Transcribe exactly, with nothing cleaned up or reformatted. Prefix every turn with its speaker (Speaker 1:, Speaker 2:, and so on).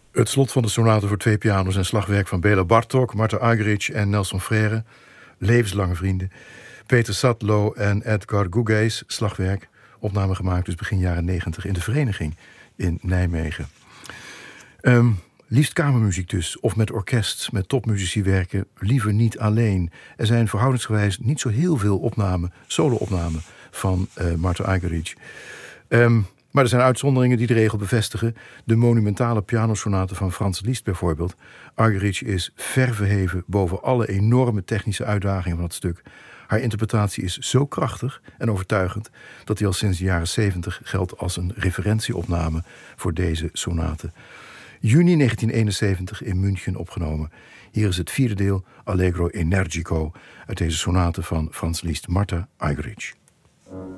Speaker 1: Het slot van de sonate voor twee piano's en slagwerk van Béla Bartók, Martha Argerich en Nelson Freire, levenslange vrienden. Peter Sadlo en Edgar Gugeis, slagwerk, opname gemaakt dus begin jaren negentig in de Vereniging in Nijmegen. Um, liefst kamermuziek dus, of met orkest, met topmuzici werken, liever niet alleen. Er zijn verhoudingsgewijs niet zo heel veel opnamen, solo-opnamen van uh, Martha Argerich. Um, maar er zijn uitzonderingen die de regel bevestigen. De monumentale pianosonate van Franz Liszt bijvoorbeeld. Argerich is ver verheven boven alle enorme technische uitdagingen van het stuk. Haar interpretatie is zo krachtig en overtuigend dat die al sinds de jaren zeventig geldt als een referentieopname voor deze sonate. Juni negentien eenenzeventig in München opgenomen. Hier is het vierde deel, Allegro Energico, uit deze sonate van Franz Liszt, Martha Argerich.